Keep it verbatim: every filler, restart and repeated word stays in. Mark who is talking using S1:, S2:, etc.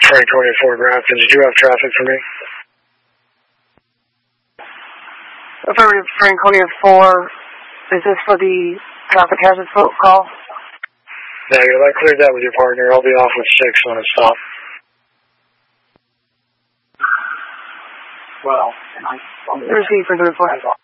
S1: Franconia four Grafton. Did you have traffic for me?
S2: Affirmative, Franconia four. Is this for the traffic hazard call?
S1: Negative. I cleared that with your partner. I'll be off with six when it stops.
S2: Well, receive for the report.